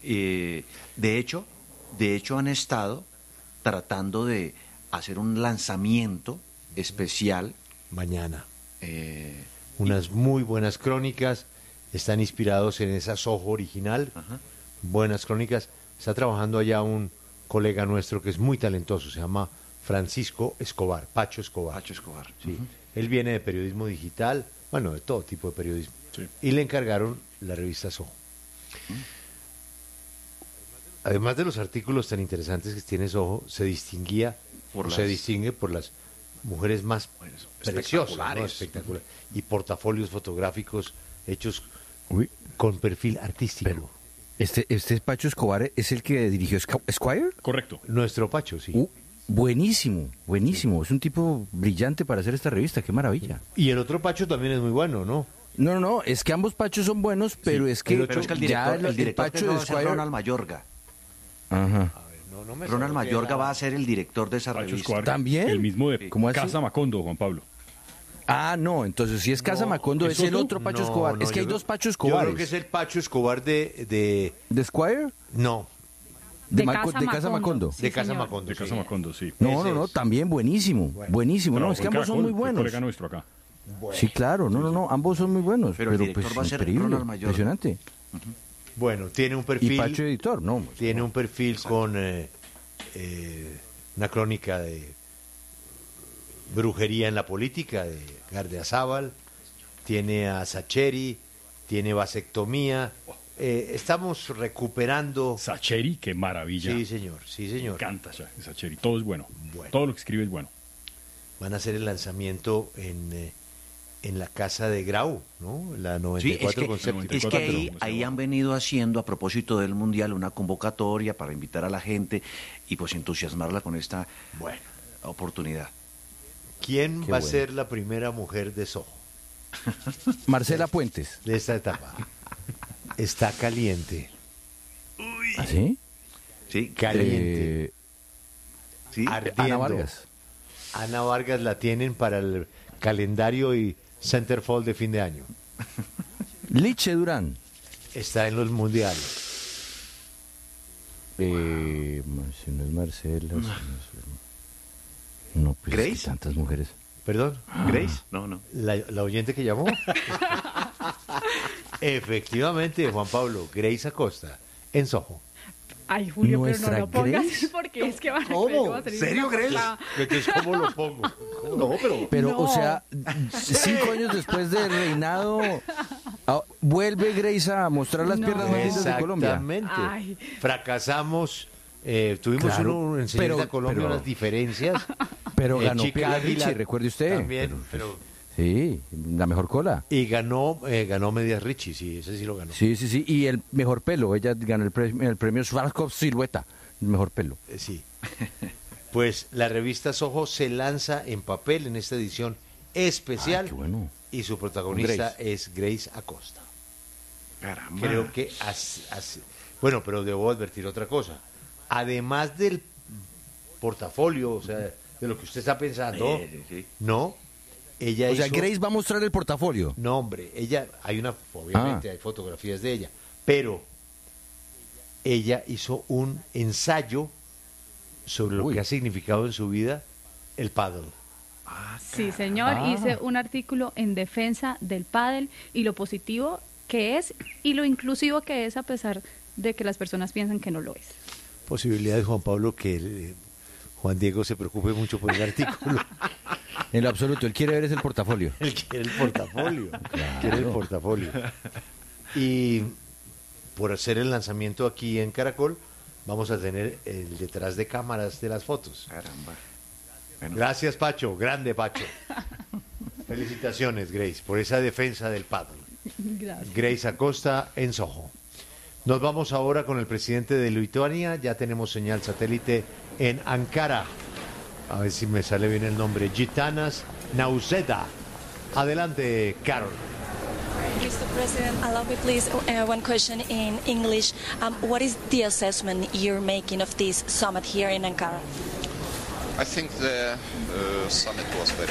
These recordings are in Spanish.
De hecho han estado tratando de hacer un lanzamiento especial mañana. Unas muy buenas crónicas, están inspirados en esa Soho original. Ajá. Buenas crónicas. Está trabajando allá un colega nuestro que es muy talentoso, se llama Francisco Escobar, Pacho Escobar. Pacho Escobar. Sí. Él viene de periodismo digital, bueno, de todo tipo de periodismo. Sí. Y le encargaron la revista Soho. Además de los artículos tan interesantes que tiene Soho, se distingue por las mujeres más preciosas, ¿no? Espectaculares. Y portafolios fotográficos hechos con perfil artístico. Pero, ¿este Pacho Escobar es el que dirigió Esquire? Correcto. Nuestro Pacho, sí. Buenísimo, buenísimo. Es un tipo brillante para hacer esta revista, qué maravilla. Y el otro Pacho también es muy bueno, ¿no? No, es que ambos Pachos son buenos, pero es que, Pero es que el director Pacho de va a ser Esquire... Ronald Mayorga. Ajá. Ronald Mayorga va a ser el director de esa Pacho revista. Escobar, ¿También? el mismo de ¿Cómo así? Casa Macondo, Juan Pablo. Ah, no, entonces si es Casa Macondo ¿es es el otro? otro Pacho Escobar. Es que hay dos Pacho Yo Escobares. creo que es el Pacho Escobar de ¿De Squire? no, De Casa Casa Macondo. Sí, de Casa señor. Macondo. De sí. Casa Macondo, sí. No, Ese es. también buenísimo. Buenísimo, no, es que ambos son muy buenos. colega nuestro acá. Sí, claro, no, ambos son muy buenos. Pero el director pues va a ser increíble, Ronald Mayorga. impresionante. Bueno, tiene un Y perfil, Pacho editor, no. tiene un perfil con una crónica de brujería en la política de Gardiazabal, tiene a Sacheri, tiene vasectomía. Estamos recuperando. Sacheri, qué maravilla. Sí, señor, sí, Me señor. encanta Sacheri, todo es bueno. Bueno. Todo lo que escribe es bueno. Van a hacer el lanzamiento en la casa de Grau, ¿no? La 94 con séptimo. es que ahí han venido haciendo, a propósito del Mundial, una convocatoria para invitar a la gente y pues entusiasmarla con esta oportunidad. ¿Quién Qué va a bueno. ser la primera mujer de Soho Marcela Puentes. de esta etapa? Está caliente. ¿Ah, sí? Sí, Caliente. sí. Ardiendo. Ana Vargas. Ana Vargas la tienen para el calendario y centerfold de fin de año. Liche Durán. Está en los mundiales. Si no es Marcela. si no es- No, pues es que ¿Grace? tantas mujeres. ¿Perdón? ¿Grace? No. ¿La oyente que llamó? Efectivamente, Juan Pablo, Grace Acosta, en Soho. Ay, Julio, pero Nuestra no lo pongas Grace. porque es que van a ¿Cómo? creer que va a salir ¿Serio, una Grace? portada. Entonces, ¿cómo lo pongo? No, pero... Pero, No. o sea, 5 años después del reinado, vuelve Grace a mostrar las No. piernas más lindas de Colombia. Exactamente. Ay. Fracasamos. Tuvimos Claro, una enseñanza pero- a Colombia, pero- unas diferencias. Pero ganó Chica Pilar Águila Richie, recuerde usted. También, pero... Sí, la mejor cola. Y ganó Medias Richie, sí, ese sí lo ganó. Sí. Y el mejor pelo. Ella ganó el premio Schwarzkopf Silueta. El mejor pelo. Sí. Pues la revista Soho se lanza en papel en esta edición especial. Ay, qué bueno. Y su protagonista Grace. es Grace Acosta. Caramba. Creo que bueno, pero debo advertir otra cosa. Además del portafolio, o sea, de lo que usted está pensando, Sí. no, ella O sea, hizo... Grace va a mostrar el portafolio. No, hombre, obviamente hay fotografías de ella, pero ella hizo un ensayo sobre lo Uy. que ha significado en su vida el paddle. Sí, señor, hice un artículo en defensa del pádel y lo positivo que es y lo inclusivo que es a pesar de que las personas piensan que no lo es. Posibilidades, Juan Pablo, que Juan Diego se preocupe mucho por el artículo. En lo absoluto, él quiere ver es el portafolio. Él quiere el portafolio. Quiere el portafolio. Y por hacer el lanzamiento aquí en Caracol, vamos a tener el detrás de cámaras de las fotos. Caramba. Gracias, Pacho. Grande, Pacho. Felicitaciones, Grace, por esa defensa del paddle. Gracias. Grace Acosta en Soho. Nos vamos ahora con el presidente de Lituania. Ya tenemos señal satélite en Ankara. A ver si me sale bien el nombre. Gitanas Nausėda. Adelante, Carol. Mr. President, allow me please one question in English. What is the assessment you're making of this summit here in Ankara? I think the summit was very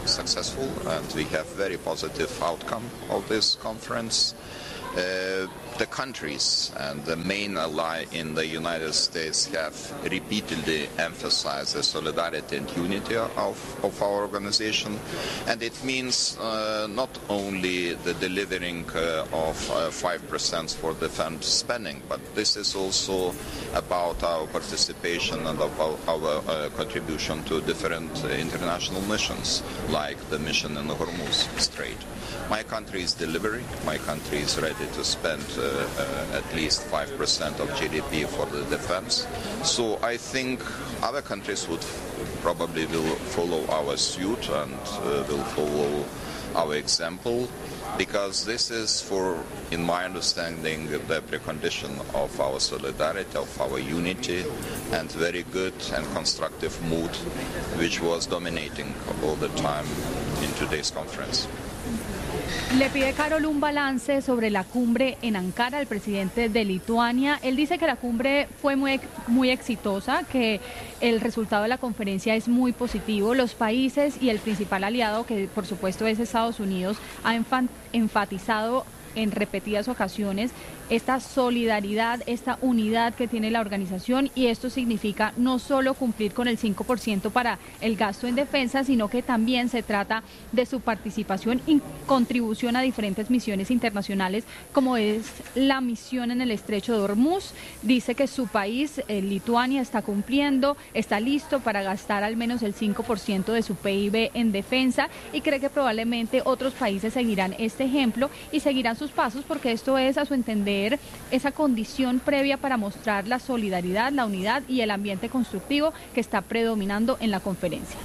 successful and we have very positive outcome of this conference. the countries and the main ally in the United States have repeatedly emphasized the solidarity and unity of our organization, and it means not only the delivering of 5% for defense spending, but this is also about our participation and about our contribution to different international missions, like the mission in the Hormuz Strait. My country is delivering. My country is ready to spend at least 5% of GDP for the defense. So I think other countries would probably will follow our suit and will follow our example, because this is, in my understanding, the precondition of our solidarity, of our unity, and very good and constructive mood, which was dominating all the time in today's conference. Le pide Karol un balance sobre la cumbre en Ankara al presidente de Lituania. Él dice que la cumbre fue muy exitosa, que el resultado de la conferencia es muy positivo. Los países y el principal aliado, que por supuesto es Estados Unidos, ha enfatizado en repetidas ocasiones esta solidaridad, esta unidad que tiene la organización, y esto significa no solo cumplir con el 5% para el gasto en defensa, sino que también se trata de su participación y contribución a diferentes misiones internacionales, como es la misión en el estrecho de Hormuz. Dice que su país, Lituania, está cumpliendo, está listo para gastar al menos el 5% de su PIB en defensa, y cree que probablemente otros países seguirán este ejemplo y seguirán sus pasos, porque esto es, a su entender, esa condición previa para mostrar la solidaridad, la unidad y el ambiente constructivo que está predominando en la conferencia.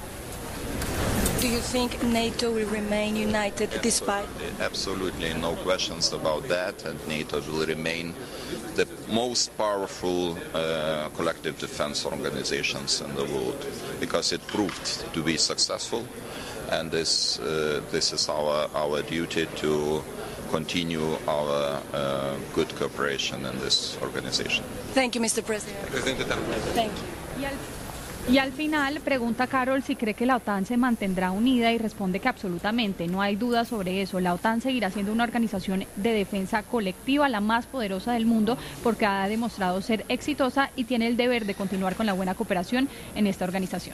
Do you think NATO will remain united despite? Absolutely, no questions about that, and NATO will remain the most powerful collective defense organizations in the world, because it proved to be successful, and this is our duty to continue our good cooperation in this organization. Thank you, Mr. President. Thank you. Y al final pregunta Karol si cree que la OTAN se mantendrá unida, y responde que absolutamente, no hay duda sobre eso. La OTAN seguirá siendo una organización de defensa colectiva, la más poderosa del mundo, porque ha demostrado ser exitosa y tiene el deber de continuar con la buena cooperación en esta organización.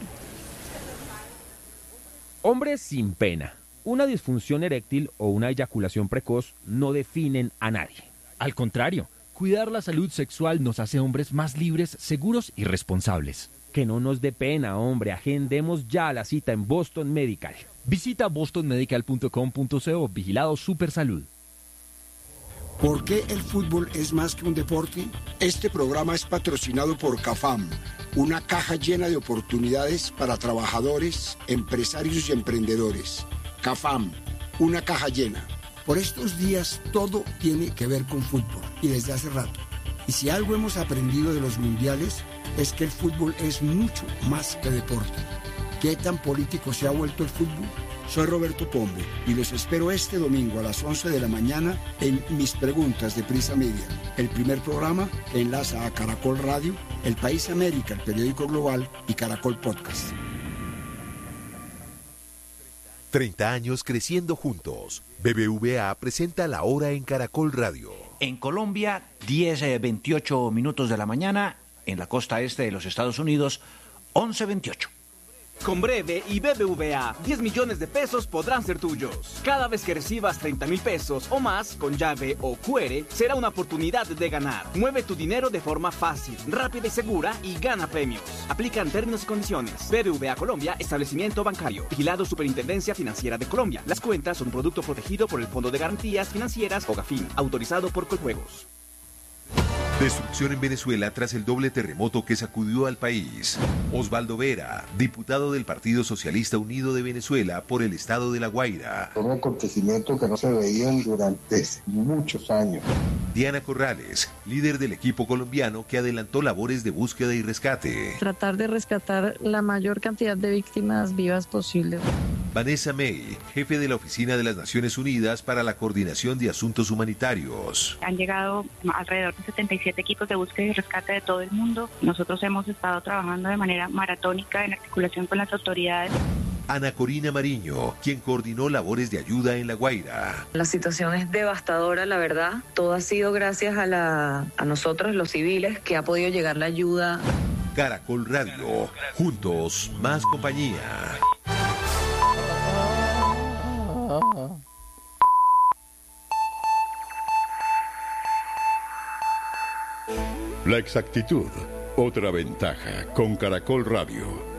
Hombres sin pena. Una disfunción eréctil o una eyaculación precoz no definen a nadie. Al contrario, cuidar la salud sexual nos hace hombres más libres, seguros y responsables. Que no nos dé pena, hombre, agendemos ya la cita en Boston Medical. Visita bostonmedical.com.co, vigilado Supersalud. ¿Por qué el fútbol es más que un deporte? Este programa es patrocinado por CAFAM, una caja llena de oportunidades para trabajadores, empresarios y emprendedores. CAFAM, una caja llena. Por estos días todo tiene que ver con fútbol, y desde hace rato. Y si algo hemos aprendido de los mundiales es que el fútbol es mucho más que deporte. ¿Qué tan político se ha vuelto el fútbol? Soy Roberto Pombo y los espero este domingo a las 11 de la mañana en Mis Preguntas de Prisa Media, el primer programa que enlaza a Caracol Radio, El País América, el periódico global, y Caracol Podcast. 30 años creciendo juntos. BBVA presenta La Hora en Caracol Radio. En Colombia, 10:28 minutos de la mañana. En la costa este de los Estados Unidos, 11:28. Con Breve y BBVA, 10 millones de pesos podrán ser tuyos. Cada vez que recibas 30,000 pesos o más con llave o QR, será una oportunidad de ganar. Mueve tu dinero de forma fácil, rápida y segura y gana premios. Aplican términos y condiciones. BBVA Colombia, establecimiento bancario. Vigilado Superintendencia Financiera de Colombia. Las cuentas son un producto protegido por el Fondo de Garantías Financieras o GAFIN, autorizado por Coljuegos. Destrucción en Venezuela tras el doble terremoto que sacudió al país. Osvaldo Vera, diputado del Partido Socialista Unido de Venezuela por el estado de La Guaira. Un acontecimiento que no se veían durante muchos años. Diana Corrales, líder del equipo colombiano que adelantó labores de búsqueda y rescate. Tratar de rescatar la mayor cantidad de víctimas vivas posible. Vanessa May, jefe de la Oficina de las Naciones Unidas para la Coordinación de Asuntos Humanitarios. Han llegado alrededor de 77 equipos de búsqueda y rescate de todo el mundo. Nosotros hemos estado trabajando de manera maratónica en articulación con las autoridades. Ana Corina Mariño, quien coordinó labores de ayuda en La Guaira. La situación es devastadora, la verdad. Todo ha sido gracias a nosotros, los civiles, que ha podido llegar la ayuda. Caracol Radio, juntos más compañía. La exactitud, otra ventaja con Caracol Radio.